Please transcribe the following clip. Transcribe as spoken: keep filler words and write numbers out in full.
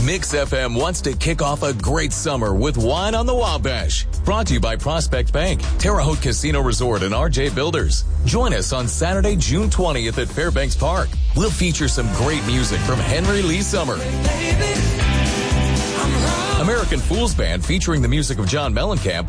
Mix F M wants to kick off a great summer with Wine on the Wabash. Brought to you by Prospect Bank, Terre Haute Casino Resort, and R J Builders. Join us on Saturday, June twentieth at Fairbanks Park. We'll feature some great music from Henry Lee Summer, American Fools Band featuring the music of John Mellencamp,